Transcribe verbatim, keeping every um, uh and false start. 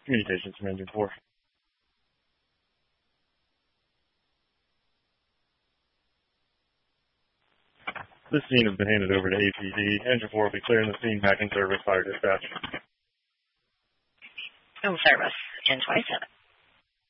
Communications from Engine four. This scene has been handed over to A P D. Engine four will be clearing the scene back in service. Fire dispatch. In service. ten twenty-seven.